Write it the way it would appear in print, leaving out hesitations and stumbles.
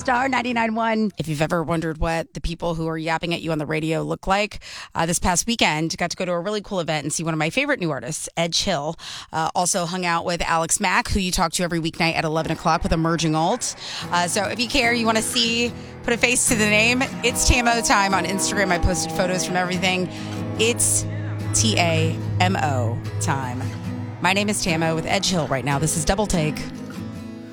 Star 99.1. If you've ever wondered what the people who are yapping at you on the radio look like, this past weekend, got to go to a really cool event and see one of my favorite new artists, Edge Hill. Also hung out with Alex Mack, who you talk to every weeknight at 11 o'clock with Emerging Alt. So if you care, you want to see, put a face to the name, it's Tamo time on Instagram. I posted photos from everything. It's TAMO time. My name is Tamo with Edge Hill right now. This is Double Take.